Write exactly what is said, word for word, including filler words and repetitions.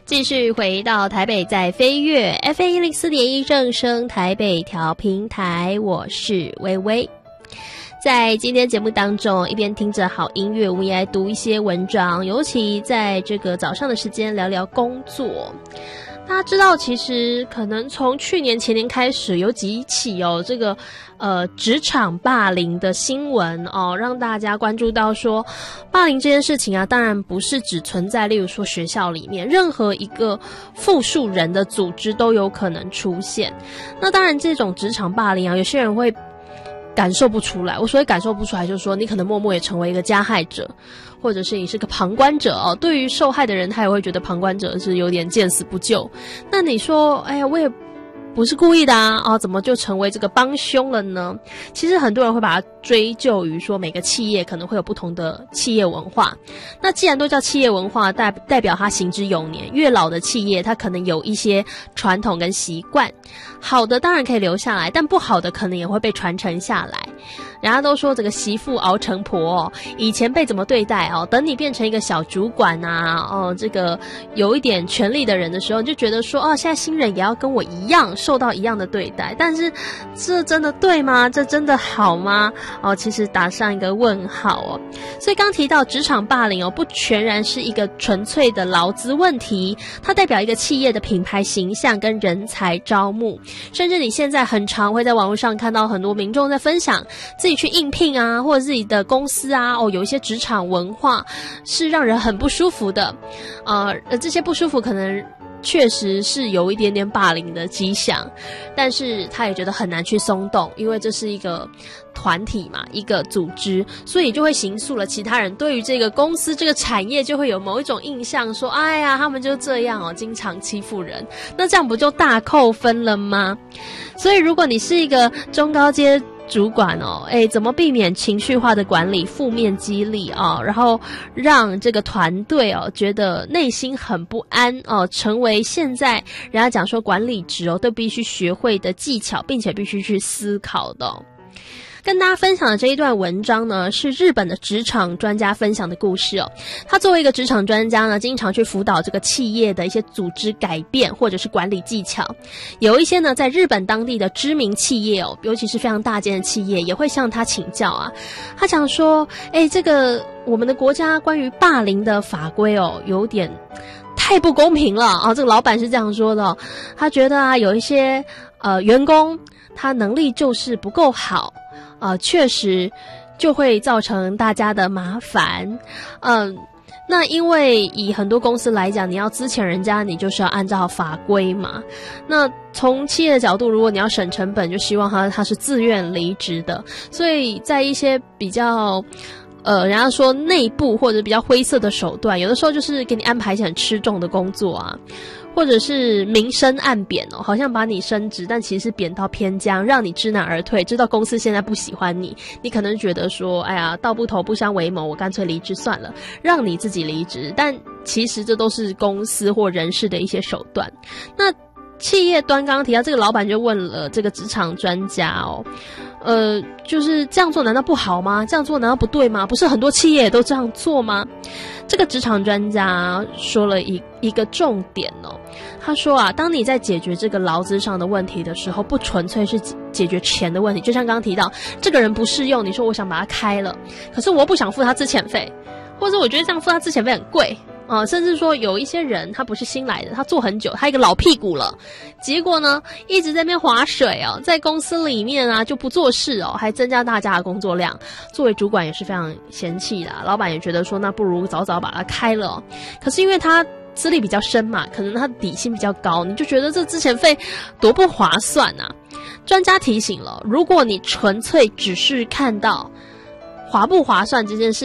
继续回到台北在飞跃 F M 一零四点一正声台北调频台，我是微微。在今天节目当中，一边听着好音乐，我们也来读一些文章，尤其在这个早上的时间聊聊工作。大家知道，其实可能从去年前年开始有几起哦，这个呃职场霸凌的新闻哦，让大家关注到说，霸凌这件事情啊，当然不是只存在，例如说学校里面，任何一个复数人的组织都有可能出现。那当然，这种职场霸凌啊，有些人会感受不出来。我所谓感受不出来，就是说你可能默默也成为一个加害者，或者是你是个旁观者哦。对于受害的人，他也会觉得旁观者是有点见死不救。那你说，哎呀，我也不是故意的啊，哦，怎么就成为这个帮凶了呢？其实很多人会把它追究于说，每个企业可能会有不同的企业文化。那既然都叫企业文化，代代表它行之有年，越老的企业，它可能有一些传统跟习惯。好的当然可以留下来，但不好的可能也会被传承下来。人家都说这个媳妇熬成婆哦，以前被怎么对待哦，等你变成一个小主管啊，哦，这个有一点权力的人的时候，你就觉得说，哦，现在新人也要跟我一样受到一样的对待，但是这真的对吗？这真的好吗？哦，其实打上一个问号哦。所以刚提到职场霸凌哦，不全然是一个纯粹的劳资问题，它代表一个企业的品牌形象跟人才招募，甚至你现在很常会在网络上看到很多民众在分享自己去应聘啊，或者自己的公司啊，哦，有一些职场文化是让人很不舒服的，呃，这些不舒服可能确实是有一点点霸凌的迹象，但是他也觉得很难去松动，因为这是一个团体嘛，一个组织，所以就会形塑了其他人对于这个公司这个产业就会有某一种印象，说哎呀他们就这样哦，经常欺负人，那这样不就大扣分了吗？所以如果你是一个中高阶主管哦，哎，怎么避免情绪化的管理、负面激励啊，然后让这个团队哦觉得内心很不安哦，成为现在人家讲说管理职哦都必须学会的技巧，并且必须去思考的哦。跟大家分享的这一段文章呢，是日本的职场专家分享的故事哦。他作为一个职场专家呢，经常去辅导这个企业的一些组织改变或者是管理技巧。有一些呢，在日本当地的知名企业哦，尤其是非常大间的企业，也会向他请教啊。他讲说，哎，这个我们的国家关于霸凌的法规哦，有点太不公平了啊。这个老板是这样说的哦，他觉得啊，有一些呃员工他能力就是不够好。呃，确实就会造成大家的麻烦。嗯、呃，那因为以很多公司来讲，你要资遣人家，你就是要按照法规嘛。那从企业的角度，如果你要省成本，就希望他他是自愿离职的。所以在一些比较呃，人家说内部或者比较灰色的手段，有的时候就是给你安排一些很吃重的工作啊。或者是明升暗贬哦，好像把你升职，但其实是贬到偏将，让你知难而退。知道公司现在不喜欢你，你可能觉得说，哎呀，道不同不相为谋，我干脆离职算了，让你自己离职。但其实这都是公司或人事的一些手段。那企业端刚刚提到，这个老板就问了这个职场专家哦，呃，就是这样做难道不好吗？这样做难道不对吗？不是很多企业也都这样做吗？这个职场专家说了一一个重点哦，他说啊，当你在解决这个劳资上的问题的时候，不纯粹是解决钱的问题，就像刚刚提到，这个人不适用，你说我想把他开了，可是我不想付他资遣费，或者我觉得这样付他资遣费很贵。啊、呃，甚至说有一些人他不是新来的，他做很久，他一个老屁股了，结果呢一直在那边划水哦，在公司里面啊就不做事哦，还增加大家的工作量。作为主管也是非常嫌弃的，老板也觉得说那不如早早把他开了哦。可是因为他资历比较深嘛，可能他底薪比较高，你就觉得这资遣费多不划算啊。专家提醒了，如果你纯粹只是看到划不划算这件事